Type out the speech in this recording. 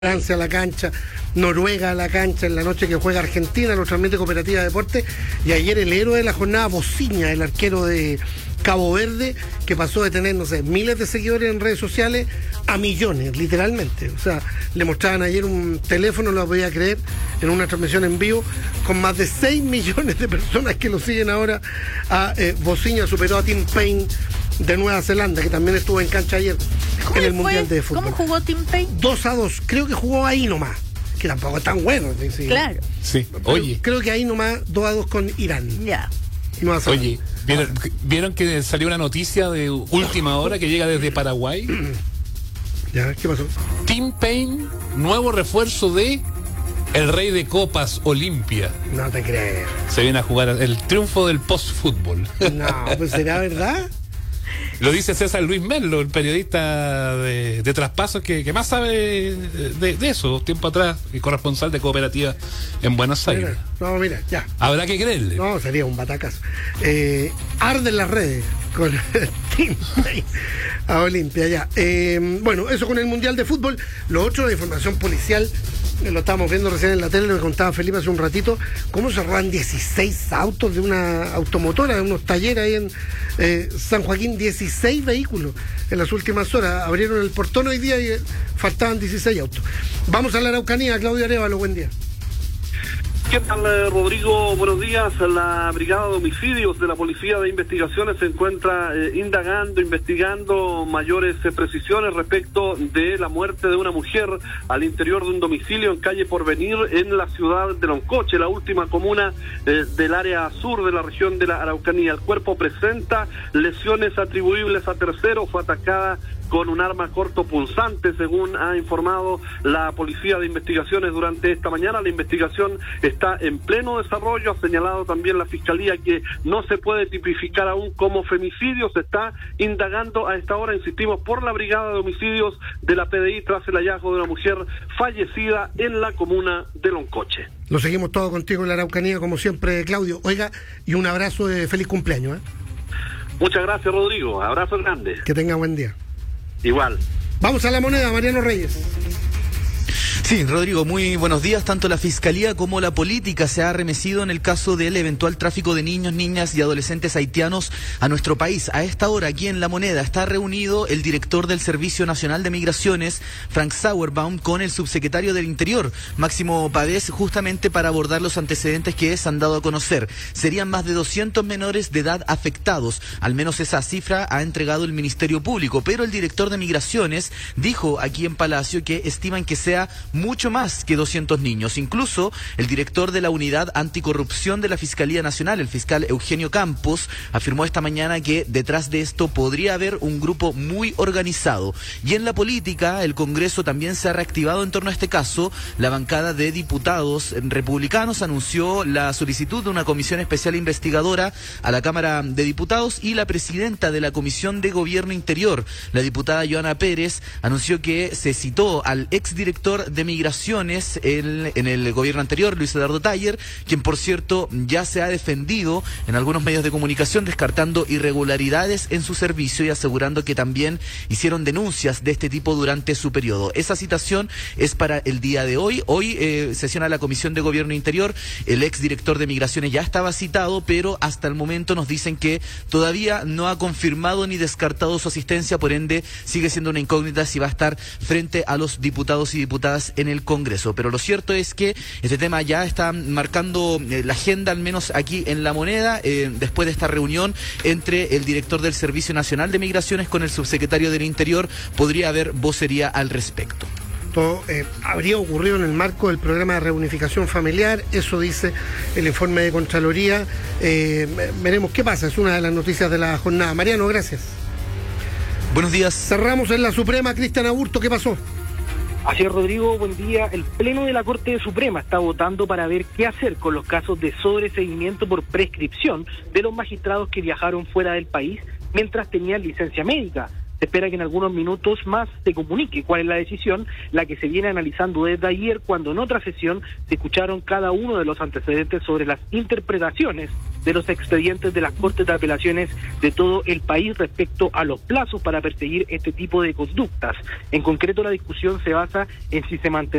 Francia a la cancha, Noruega a la cancha, en la noche que juega Argentina, lo transmite Cooperativa de Deportes, y ayer el héroe de la jornada, Bociña, el arquero de Cabo Verde, que pasó de tener, no sé, miles de seguidores en redes sociales a millones, literalmente. O sea, le mostraban ayer un teléfono, no lo podía creer, en una transmisión en vivo, con más de 6 millones de personas que lo siguen ahora. Bociña superó a Tim Payne de Nueva Zelanda, que también estuvo en cancha ayer en el Mundial de Fútbol. ¿Cómo jugó Tim Payne? 2-2, creo que jugó ahí nomás, que tampoco es tan bueno. ¿Sí? Claro. Sí, oye. Creo que ahí nomás 2-2 con Irán. Ya. Oye, ¿vieron que salió una noticia de última hora que llega desde Paraguay? ¿Ya? ¿Qué pasó? Tim Payne, nuevo refuerzo de el Rey de Copas, Olimpia. No te creo. Se viene a jugar el triunfo del post-fútbol. No, pues ¿será verdad? Lo dice César Luis Merlo, el periodista de traspasos que más sabe de eso, tiempo atrás, y corresponsal de Cooperativa en Buenos Aires. No, mira, ya. Habrá que creerle. No, sería un batacazo. Arden las redes con Tim Payne a Olimpia, ya. Bueno, eso con el Mundial de Fútbol. Lo otro, de información policial, lo estábamos viendo recién en la tele, lo que contaba Felipe hace un ratito, cómo se roban 16 autos de una automotora, de unos talleres ahí en San Joaquín, 16 vehículos en las últimas horas. Abrieron el portón hoy día y faltaban 16 autos. Vamos a la Araucanía, Claudio Arévalo, buen día. ¿Qué tal, Rodrigo? Buenos días. La Brigada de Homicidios de la Policía de Investigaciones se encuentra investigando mayores precisiones respecto de la muerte de una mujer al interior de un domicilio en calle Porvenir en la ciudad de Loncoche, la última comuna del área sur de la región de la Araucanía. El cuerpo presenta lesiones atribuibles a terceros, fue atacada con un arma cortopunzante, según ha informado la Policía de Investigaciones durante esta mañana. La investigación está en pleno desarrollo. Ha señalado también la Fiscalía que no se puede tipificar aún como femicidio. Se está indagando a esta hora, insistimos, por la Brigada de Homicidios de la PDI tras el hallazgo de una mujer fallecida en la comuna de Loncoche. Lo seguimos todo contigo en la Araucanía, como siempre, Claudio. Oiga, y un abrazo de feliz cumpleaños. Muchas gracias, Rodrigo. Abrazo grande. Que tenga buen día. Igual. Vamos a la moneda, Mariano Reyes. Sí, Rodrigo, muy buenos días. Tanto la Fiscalía como la política se ha arremecido en el caso del eventual tráfico de niños, niñas y adolescentes haitianos a nuestro país. A esta hora, aquí en La Moneda, está reunido el director del Servicio Nacional de Migraciones, Frank Sauerbaum, con el subsecretario del Interior, Máximo Pavés, justamente para abordar los antecedentes que se han dado a conocer. Serían más de 200 menores de edad afectados. Al menos esa cifra ha entregado el Ministerio Público, pero el director de Migraciones dijo aquí en Palacio que estiman que sea mucho más que 200 niños. Incluso el director de la Unidad Anticorrupción de la Fiscalía Nacional, el fiscal Eugenio Campos, afirmó esta mañana que detrás de esto podría haber un grupo muy organizado. Y en la política, el Congreso también se ha reactivado en torno a este caso. La bancada de diputados republicanos anunció la solicitud de una comisión especial investigadora a la Cámara de Diputados, y la presidenta de la Comisión de Gobierno Interior, la diputada Joana Pérez, anunció que se citó al exdirector de Migraciones en el gobierno anterior, Luis Eduardo Taller, quien por cierto ya se ha defendido en algunos medios de comunicación descartando irregularidades en su servicio y asegurando que también hicieron denuncias de este tipo durante su periodo. Esa citación es para el día de hoy. Hoy sesiona la Comisión de Gobierno Interior. El exdirector de Migraciones ya estaba citado, pero hasta el momento nos dicen que todavía no ha confirmado ni descartado su asistencia, por ende sigue siendo una incógnita si va a estar frente a los diputados y diputadas en el Congreso. Pero lo cierto es que este tema ya está marcando la agenda, al menos aquí en La Moneda, después de esta reunión entre el director del Servicio Nacional de Migraciones con el subsecretario del Interior. Podría haber vocería al respecto. Todo habría ocurrido en el marco del programa de reunificación familiar, eso dice el informe de Contraloría. Veremos qué pasa, es una de las noticias de la jornada. Mariano, gracias. Buenos días. Cerramos en la Suprema. Cristian Aburto, ¿qué pasó? Así es, Rodrigo, buen día. El Pleno de la Corte Suprema está votando para ver qué hacer con los casos de sobreseguimiento por prescripción de los magistrados que viajaron fuera del país mientras tenían licencia médica. Se espera que en algunos minutos más se comunique cuál es la decisión, la que se viene analizando desde ayer, cuando en otra sesión se escucharon cada uno de los antecedentes sobre las interpretaciones de los expedientes de las Cortes de Apelaciones de todo el país respecto a los plazos para perseguir este tipo de conductas. En concreto, la discusión se basa en si se mantendrá